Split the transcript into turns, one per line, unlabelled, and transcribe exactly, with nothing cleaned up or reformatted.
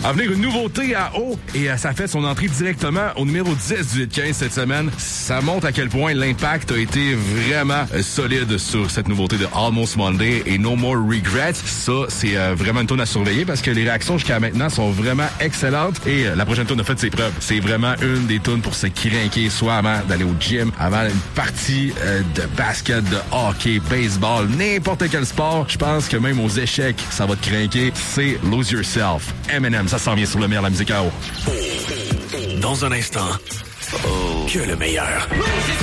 À venir une nouveauté à haut et euh, ça fait son entrée directement au numéro dix du Hit quinze cette semaine. Ça montre à quel point l'impact a été vraiment euh, solide sur cette nouveauté de Almost Monday et No More Regrets. Ça, c'est euh, vraiment une tune à surveiller parce que les réactions jusqu'à maintenant sont vraiment excellentes et euh, la prochaine tune a fait ses preuves. C'est vraiment une des tunes pour se crinquer, soit avant d'aller au gym, avant une partie euh, de basket, de hockey, baseball, n'importe quel sport. Je pense que même aux échecs, ça va te crinquer. C'est Lose Yourself. Eminem, ça s'en vient sur le meilleur de la musique à eau.
Dans un instant, oh. que le meilleur.